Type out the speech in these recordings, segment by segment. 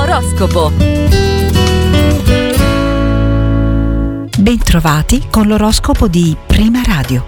L'oroscopo. Bentrovati con l'oroscopo di Prima Radio.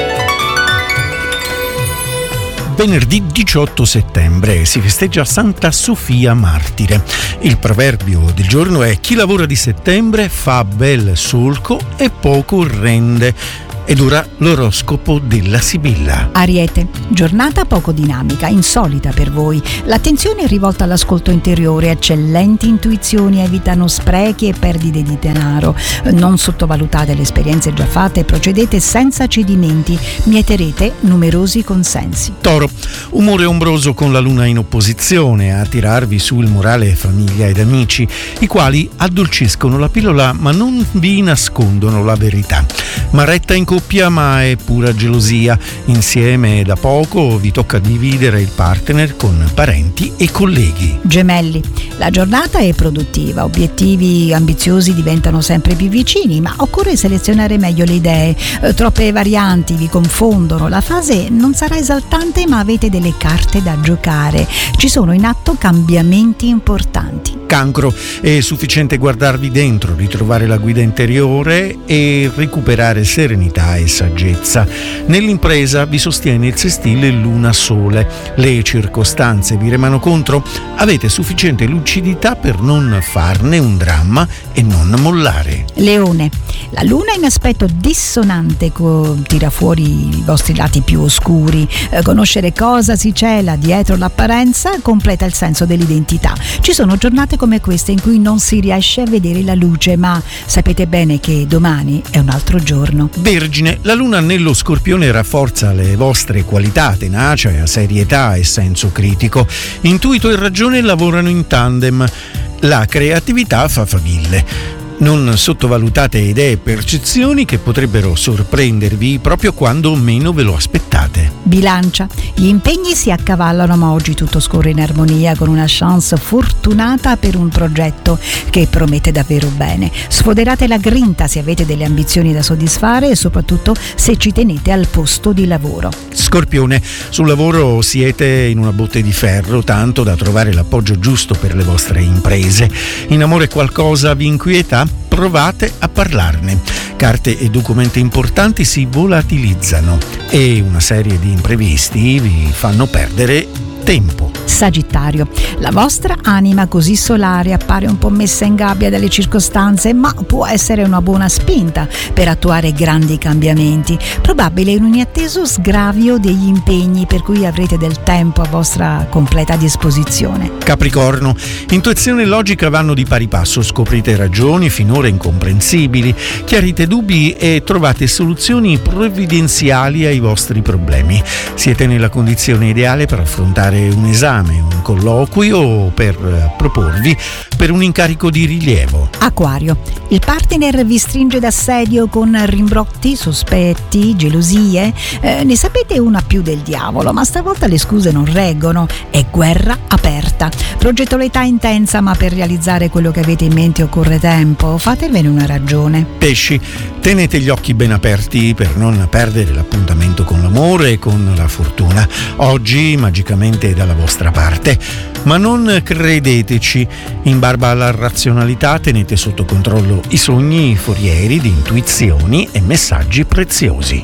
Venerdì 18 settembre si festeggia Santa Sofia Martire. Il proverbio del giorno è: chi lavora di settembre fa bel solco e poco rende. Ed ora l'oroscopo della Sibilla. Ariete, giornata poco dinamica, insolita per voi. L'attenzione è rivolta all'ascolto interiore, eccellenti intuizioni evitano sprechi e perdite di denaro. Non sottovalutate le esperienze già fatte e procedete senza cedimenti. Mieterete numerosi consensi. Toro, umore ombroso con la luna in opposizione a tirarvi su il morale famiglia ed amici, i quali addolciscono la pillola ma non vi nascondono la verità. Maretta in coppia ma è pura gelosia. Insieme da poco vi tocca dividere il partner con parenti e colleghi. Gemelli, la giornata è produttiva, obiettivi ambiziosi diventano sempre più vicini, ma occorre selezionare meglio le idee. Troppe varianti vi confondono, la fase non sarà esaltante ma avete delle carte da giocare. Ci sono in atto cambiamenti importanti. Cancro, è sufficiente guardarvi dentro, ritrovare la guida interiore e recuperare serenità e saggezza. Nell'impresa vi sostiene il sestile Luna-Sole. Le circostanze vi remano contro? Avete sufficiente lucidità per non farne un dramma e non mollare. Leone, la luna in aspetto dissonante tira fuori i vostri lati più oscuri. Conoscere cosa si cela dietro l'apparenza completa il senso dell'identità. Ci sono giornate come queste in cui non si riesce a vedere la luce, ma sapete bene che domani è un altro giorno. Vergine, la luna nello Scorpione rafforza le vostre qualità, tenacia, serietà e senso critico. Intuito e ragione lavorano in tandem. La creatività fa faville. Non sottovalutate idee e percezioni che potrebbero sorprendervi proprio quando meno ve lo aspettate. Bilancia, gli impegni si accavallano ma oggi tutto scorre in armonia con una chance fortunata per un progetto che promette davvero bene. Sfoderate la grinta se avete delle ambizioni da soddisfare e soprattutto se ci tenete al posto di lavoro. Scorpione, sul lavoro siete in una botte di ferro, tanto da trovare l'appoggio giusto per le vostre imprese. In amore qualcosa vi inquieta? Provate a parlarne. Carte e documenti importanti si volatilizzano e una serie di imprevisti vi fanno perdere tempo. Sagittario, la vostra anima così solare appare un po' messa in gabbia dalle circostanze, ma può essere una buona spinta per attuare grandi cambiamenti. Probabile un inatteso sgravio degli impegni per cui avrete del tempo a vostra completa disposizione. Capricorno, intuizione e logica vanno di pari passo, scoprite ragioni finora incomprensibili, chiarite dubbi e trovate soluzioni provvidenziali ai vostri problemi. Siete nella condizione ideale per affrontare un esame, un colloquio o per proporvi per un incarico di rilievo. Acquario, il partner vi stringe d'assedio con rimbrotti, sospetti, gelosie. Ne sapete una più del diavolo, ma stavolta le scuse non reggono. È guerra aperta. Progettualità intensa, ma per realizzare quello che avete in mente occorre tempo. Fatevene una ragione. Pesci, tenete gli occhi ben aperti per non perdere l'appuntamento con l'amore e con la fortuna. Oggi magicamente è dalla vostra parte, ma non credeteci. In barba alla razionalità tenete sotto controllo i sogni forieri di intuizioni e messaggi preziosi.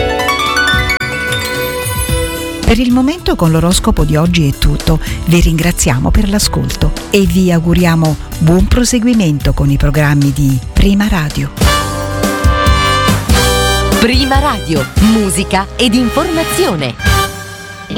Per il momento con l'oroscopo di oggi è tutto. Vi ringraziamo per l'ascolto e vi auguriamo buon proseguimento con i programmi di Prima Radio. Prima Radio, musica ed informazione.